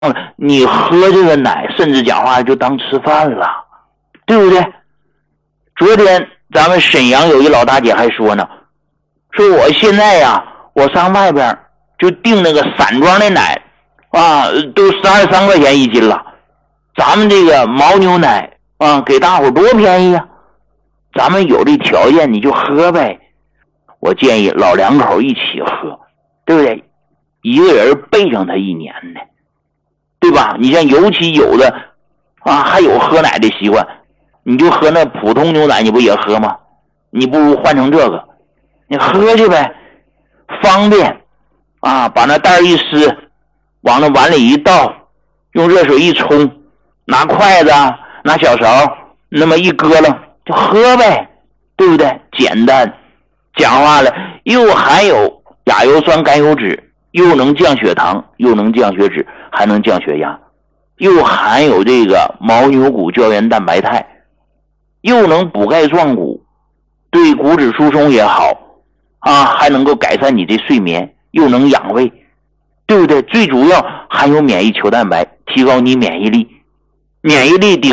你喝这个奶甚至讲话就当吃饭了，对不对？昨天咱们沈阳有一老大姐还说呢，说我现在呀，我上外边就订那个散装的奶啊，都12、13块钱一斤了。咱们这个牦牛奶啊，给大伙多便宜啊！咱们有这条件你就喝呗。我建议老两口一起喝，对不对？一个人备上他1年呢，对吧？你像尤其有的啊，还有喝奶的习惯，你就喝那普通牛奶，你不也喝吗？你不如换成这个，你喝去呗，方便啊！把那袋一撕，往那碗里一倒，用热水一冲，拿筷子拿小勺那么一搁楞就喝呗，对不对？简单，讲话了又含有亚油酸甘油酯，又能降血糖，又能降血脂，还能降血压，又含有这个牦牛骨胶原蛋白肽，又能补钙壮骨，对骨质疏松也好啊，还能够改善你的睡眠，又能养胃，对不对？最主要含有免疫球蛋白，提高你免疫力，免疫力